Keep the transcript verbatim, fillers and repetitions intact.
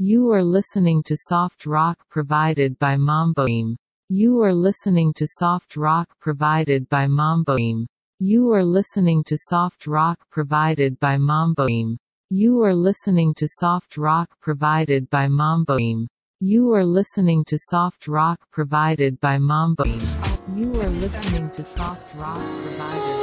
You are listening to soft rock provided by Mamboim. You are listening to soft rock provided by Mamboim. You are listening to soft rock provided by Mamboim. You are listening to soft rock provided by Mamboim. You are listening to soft rock provided by Mamboim. You are listening to soft rock provided